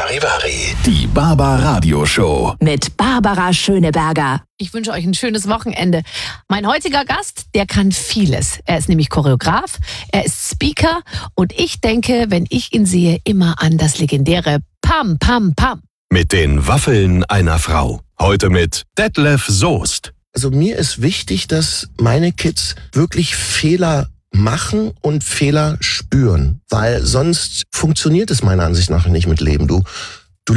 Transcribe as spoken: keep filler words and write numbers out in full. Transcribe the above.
Charivari, die Barbara Show. Mit Barbara Schöneberger. Ich wünsche euch ein schönes Wochenende. Mein heutiger Gast, der kann vieles. Er ist nämlich Choreograf, er ist Speaker und ich denke, wenn ich ihn sehe, immer an das legendäre Pam, Pam, Pam. Mit den Waffeln einer Frau. Heute mit Detlef Soest. Also mir ist wichtig, dass meine Kids wirklich Fehler machen und Fehler spüren, weil sonst funktioniert es meiner Ansicht nach nicht mit Leben. Du